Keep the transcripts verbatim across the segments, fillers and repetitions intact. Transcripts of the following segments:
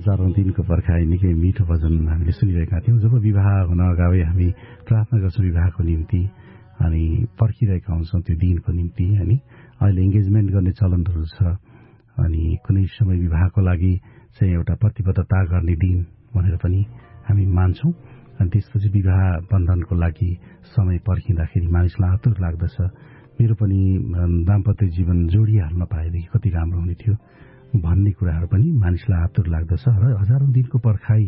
हजारौं दिनको पर्खाइ निकै मिठो भजन हामीले सुनिरहेका थियौँ। जब विवाह हुन अगावै हामी प्रार्थना गर्छौँ विवाहको निम्ति अनि पर्खिरहेका हुन्छौँ त्यो दिनको निम्ति। अनि अहिले इङ्गेजमेन्ट गर्ने चलनहरू छ अनि कुनै समय विवाहको लागि चाहिँ एउटा प्रतिबद्धता गर्ने दिन भनेर पनि हामी मान्छौँ। अनि त्यसपछि विवाह बन्धनको लागि समय पर्खिँदाखेरि मानिसलाई आतुर लाग्दछ, मेरो पनि दाम्पत्य जीवन जोडिहाल्न पाएदेखि कति राम्रो हुने थियो भन्ने कुराहरू पनि मानिसलाई आतुर लाग्दछ। र हजारौं दिनको पर्खाइ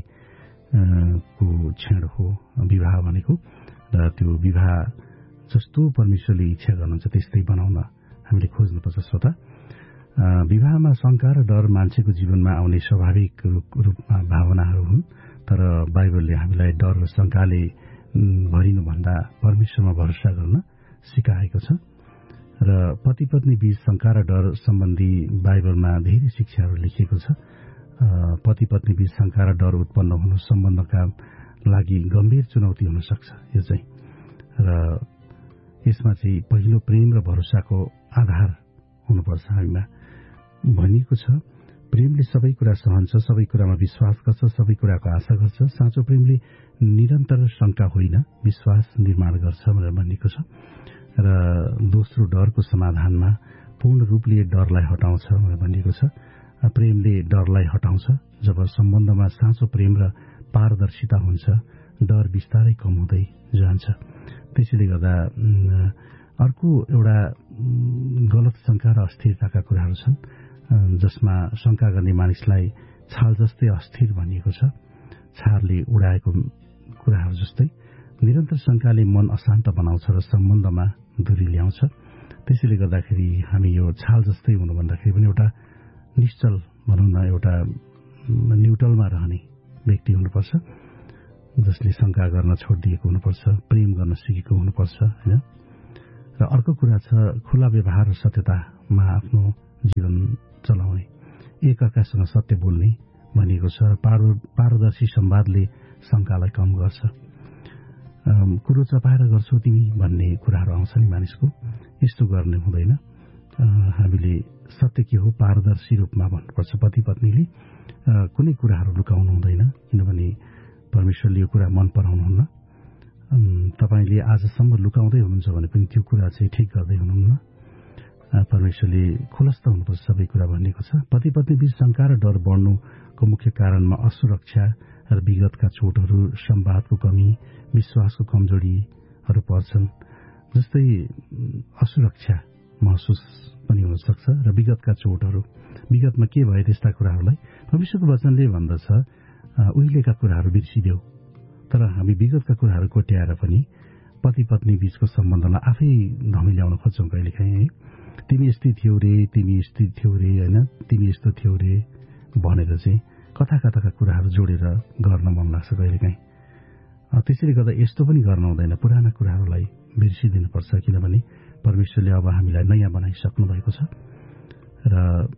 को क्षण हो विवाह भनेको। र त्यो विवाह जस्तो परमेश्वरले इच्छा गर्नुहुन्छ त्यस्तै बनाउन हामीले खोज्नुपर्छ। श्रोता, विवाहमा शङ्का र डर मान्छेको जीवनमा आउने स्वाभाविक रूपमा भावनाहरू हुन्, तर बाइबलले हामीलाई डर र शङ्काले भरिनुभन्दा परमेश्वरमा भरोसा गर्न सिकाएको छ। र पति पत्नी बीच शङ्का र डर सम्बन्धी बाइबलमा धेरै शिक्षाहरू लेखिएको छ। पति पत्नी बीच शङ्का र डर उत्पन्न हुनु सम्बन्धका लागि गम्भीर चुनौती हुन सक्छ। यो चाहिँ र यसमा चाहिँ पहिलो प्रेम र भरोसाको आधार हुनुपर्छ हामीमा। भनिएको छ प्रेमले सबै कुरा सहन्छ, सबै कुरामा विश्वास गर्छ, सबै कुराको आशा गर्छ। साँचो प्रेमले निरन्तर शङ्का होइन विश्वास निर्माण गर्छ भनेर भनिएको छ। र दोस्रो डरको समाधानमा पूर्ण रूपले डरलाई हटाउँछ भनेर भनिएको छ। प्रेमले डरलाई हटाउँछ। जब सम्बन्धमा साँचो प्रेम र पारदर्शिता हुन्छ डर बिस्तारै कम हुँदै जान्छ। त्यसैले गर्दा अर्को एउटा गलत शङ्का र अस्थिरताका कुराहरू छन् जसमा शङ्का गर्ने मानिसलाई छाल जस्तै अस्थिर भनिएको छ, छालले उडाएको कुराहरू जस्तै। निरन्तर शङ्काले मन अशान्त बनाउँछ र सम्बन्धमा दूरी ल्याउँछ। त्यसैले गर्दाखेरि हामी यो छाल जस्तै हुनु भन्दाखेरि पनि एउटा निश्चल भनौँ न एउटा न्युट्रलमा रहने व्यक्ति हुनुपर्छ, जसले शङ्का गर्न छोडिदिएको हुनुपर्छ, प्रेम गर्न सिकेको हुनुपर्छ होइन। र अर्को कुरा छ खुला व्यवहार र सत्यतामा आफ्नो जीवन चलाउने, एकअर्कासँग सत्य बोल्ने भनिएको छ। र पारदर्शी संवादले शङ्कालाई कम गर्छ। कुरो चपाएर गर्छौ तिमी भन्ने कुराहरू आउँछ नि मानिसको, यस्तो गर्ने हुँदैन। हामीले सत्य के हो पारदर्शी रूपमा भन्नुपर्छ। पति पत्नीले कुनै कुराहरू लुकाउनु हुँदैन, किनभने परमेश्वरले यो कुरा मन पराउनुहुन्न। तपाईँले आजसम्म लुकाउँदै हुनुहुन्छ भने पनि त्यो कुरा चाहिँ ठिक गर्दै हुनुहुन्न। परमेश्वरले खुलस्त हुनुपर्छ सबै कुरा भनिएको छ। पति पत्नी बीच शङ्का र डर बढ्नुको मुख्य कारणमा असुरक्षा र विगतका चोटहरू, संवादको कमी, विश्वासको कमजोरीहरू पर्छन्। जस्तै असुरक्षा महसुस पनि हुन सक्छ र विगतका चोटहरू, विगतमा के भए त्यस्ता कुराहरूलाई परमेश्वरको वचनले भन्दछ उहिलेका कुराहरू बिर्सिदेऊ। तर हामी विगतका कुराहरू कोट्याएर पनि पति पत्नी बीचको सम्बन्धलाई आफै धमिल्याउन खोज्छौँ कहिलेकाहीँ है। तिमी यस्तै थियौ रे, तिमी यस्तै थियौ रे होइन, तिमी यस्तो थियौ रे भनेर चाहिँ कथा कथाका कुराहरू जोडेर गर्न मन लाग्छ कहिलेकाहीँ। त्यसैले गर्दा यस्तो पनि गर्न हुँदैन, पुराना कुराहरूलाई बिर्सिदिनुपर्छ, किनभने परमेश्वरले अब हामीलाई नयाँ बनाइसक्नु भएको छ। र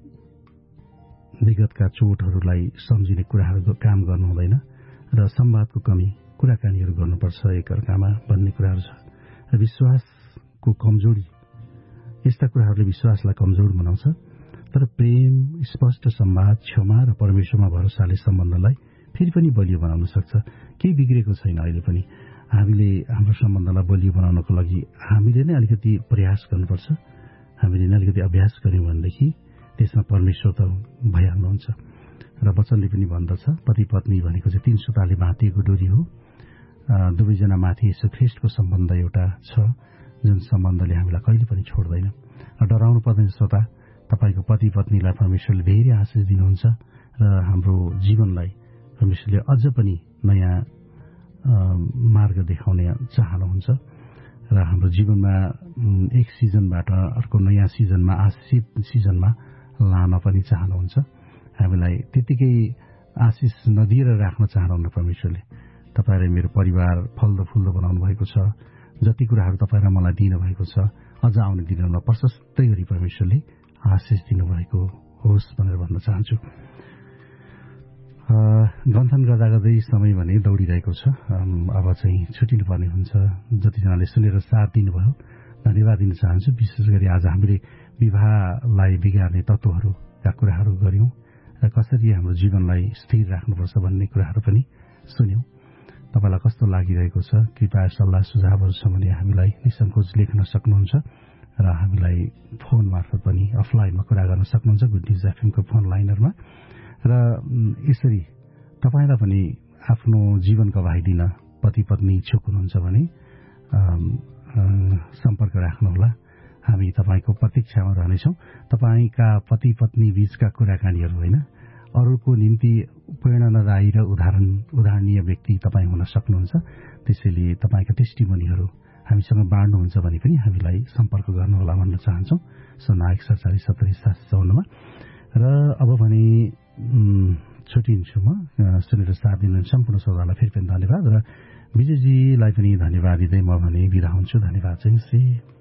विगतका चोटहरूलाई सम्झिने कुराहरू काम गर्नु हुँदैन र संवादको कमी, कुराकानीहरू गर्नुपर्छ एकअर्कामा भन्ने कुराहरू छ। र विश्वासको कमजोरी, यस्ता कुराहरूले विश्वासलाई कमजोर बनाउँछ। तर प्रेम, स्पष्ट संवाद, क्षमा र परमेश्वरमा भरोसाले सम्बन्धलाई फेरि पनि बलियो बनाउन सक्छ। केही बिग्रेको छैन अहिले पनि। हामीले हाम्रो सम्बन्धलाई बलियो बनाउनको लागि हामीले नै अलिकति प्रयास गर्नुपर्छ। हामीले नै अलिकति अभ्यास गर्यौँ भनेदेखि त्यसमा परमेश्वर त भइहाल्नुहुन्छ। र वचनले पनि भन्दछ पति पत्नी भनेको चाहिँ तीन सुताले बाँधिएको डोरी हो। दुवैजना माथि यसो ख्रिस्टको सम्बन्ध एउटा छ जुन सम्बन्धले हामीलाई कहिले पनि छोड्दैन। र डराउनु पर्दैन श्रोता, तपाईँको पति पत्नीलाई परमेश्वरले धेरै आशिष दिनुहुन्छ र हाम्रो जीवनलाई परमेश्वरले अझ पनि नयाँ मार्ग देखाउने चाहनुहुन्छ र हाम्रो जीवनमा एक सिजनबाट अर्को नयाँ सिजनमा, आशिष सिजनमा लान पनि चाहनुहुन्छ। हामीलाई त्यतिकै आशिष नदिएर राख्न चाहनुहुन्न परमेश्वरले। तपाईँ र मेरो परिवार फल्दो फुल्दो बनाउनु भएको छ। जति कुराहरू तपाईँ र मलाई दिनुभएको छ अझ आउने दिनमा प्रशस्तै गरी परमेश्वरले आशिष दिनुभएको होस् भनेर भन्न चाहन्छु। गन्थन गर्दा गर्दै समय भने दौडिरहेको छ। अब चाहिँ छुटिनु पर्ने हुन्छ। जतिजनाले सुनेर साथ दिनुभयो धन्यवाद दिन चाहन्छु। विशेष गरी आज हामीले विवाहलाई बिगार्ने तत्त्वहरूका कुराहरू गऱ्यौँ र कसरी हाम्रो जीवनलाई स्थिर राख्नुपर्छ भन्ने कुराहरू पनि सुन्यौं। तपाईलाई कस्तो लागिरहेको छ? कृपया सल्लाह सुझावहरू छ भने हामीलाई निसङ्कोच लेख्न सक्नुहुन्छ र हामीलाई फोन मार्फत पनि अफलाइनमा कुरा गर्न सक्नुहुन्छ गुड न्युज एफएमको फोन लाइनरमा। र यसरी तपाईलाई पनि आफ्नो जीवन गवाही दिन पति पत्नी इच्छुक हुनुहुन्छ भने सम्पर्क राख्नुहोला। हामी तपाईँको प्रतीक्षामा रहनेछौँ। तपाईँका पति पत्नी बीचका कुराकानीहरू होइन, अरूको निम्ति प्रेरणादायी र उदाहरण उदाहरणीय व्यक्ति तपाईँ हुन सक्नुहुन्छ। त्यसैले तपाईँका टेस्टिमोनीहरू हामीसँग बाँड्नुहुन्छ भने पनि हामीलाई सम्पर्क गर्नुहोला भन्न चाहन्छौँ शून्य एक सडचाली सत्तरी सात चौन्नमा। र अब भने छुटिन्छु म। सुनेर साथ दिनु सम्पूर्ण श्रोतालाई फेरि पनि धन्यवाद र विजयजीलाई पनि धन्यवाद दिँदै म भने बिदा हुन्छु। धन्यवाद चाहिँ